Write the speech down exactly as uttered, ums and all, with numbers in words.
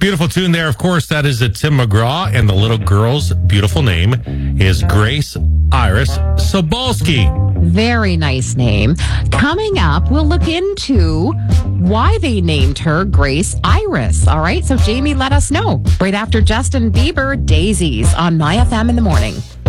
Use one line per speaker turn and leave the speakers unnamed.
Beautiful tune there. Of course, that is a Tim McGraw, and the little girl's beautiful name is Grace Iris Sobalski.
Very nice name. Coming up, we'll look into why they named her Grace Iris. All right, so Jamie, let us know. Right after Justin Bieber, Daisies on My F M in the morning.